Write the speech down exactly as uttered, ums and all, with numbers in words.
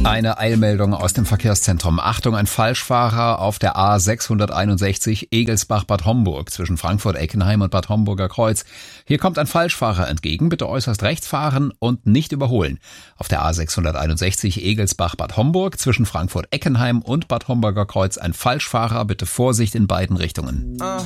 Eine Eilmeldung aus dem Verkehrszentrum. Achtung, ein Falschfahrer auf der A sechshunderteinundsechzig Egelsbach-Bad Homburg zwischen Frankfurt-Eckenheim und Bad Homburger Kreuz. Hier kommt ein Falschfahrer entgegen. Bitte äußerst rechts fahren und nicht überholen. Auf der A sechshunderteinundsechzig Egelsbach-Bad Homburg zwischen Frankfurt-Eckenheim und Bad Homburger Kreuz ein Falschfahrer. Bitte Vorsicht in beiden Richtungen. Uh.